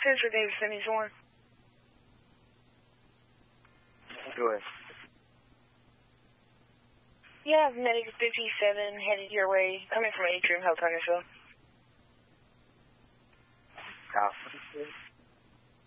10 for Davis 71. Go ahead. Yeah, medic 57 headed your way, coming from Atrium, Health Huntersville. Copy.